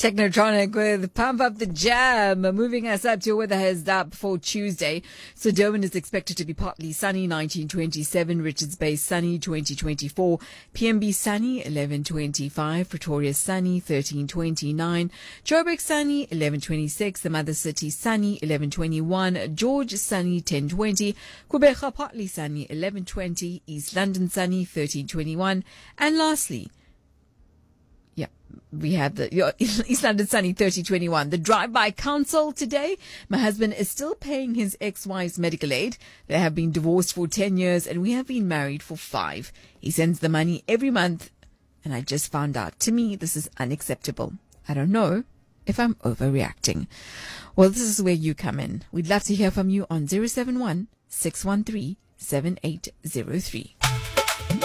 Technotronic with Pump Up the Jam, moving us up to your weather heads up for Tuesday. So Durban is expected to be partly sunny, 1927. Richards Bay sunny, 2024. PMB sunny, 1125. Pretoria sunny, 1329. Joburg sunny, 1126. The Mother City sunny, 1121. George sunny, 1020. Gqeberha partly sunny, 1120. East London sunny, 1321. And lastly, we have the East London sunny 3021. The drive-by council today. My husband is still paying his ex-wife's medical aid. They have been divorced for 10 years and we have been married for 5. He sends the money every month and I just found out. To me, this is unacceptable. I don't know if I'm overreacting. Well, this is where you come in. We'd love to hear from you on 071 613 7803.